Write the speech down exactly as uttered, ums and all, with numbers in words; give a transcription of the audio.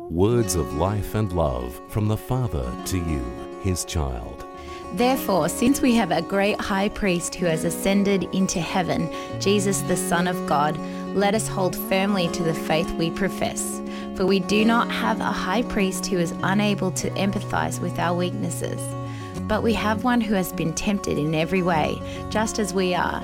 Words of life and love from the Father to you, his child. Therefore, since we have a great high priest who has ascended into heaven, Jesus the Son of God, let us hold firmly to the faith we profess. For we do not have a high priest who is unable to empathize with our weaknesses, but we have one who has been tempted in every way, just as we are,